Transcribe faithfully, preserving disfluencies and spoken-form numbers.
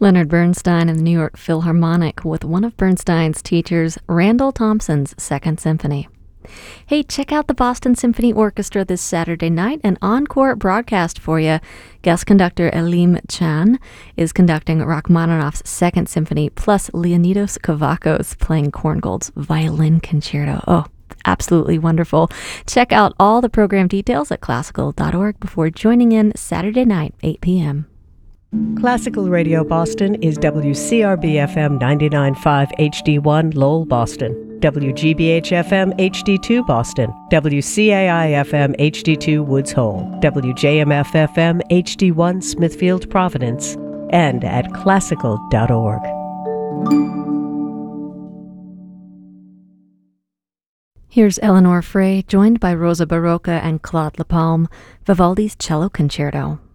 Leonard Bernstein and the New York Philharmonic with one of Bernstein's teachers, Randall Thompson's Second Symphony. Hey, check out the Boston Symphony Orchestra this Saturday night, an encore broadcast for you. Guest conductor Elim Chan is conducting Rachmaninoff's Second Symphony, plus Leonidas Kavakos playing Korngold's Violin Concerto. Oh, absolutely wonderful. Check out all the program details at classical dot org before joining in Saturday night, eight p.m. Classical Radio Boston is W C R B F M ninety-nine point five H D one Lowell, Boston, W G B H F M H D two Boston, W C A I F M H D two Woods Hole, W J M F F M H D one Smithfield, Providence, and at classical dot org. Here's Eleanor Frey, joined by Rosa Barocca and Claude Lapalme, Vivaldi's Cello Concerto.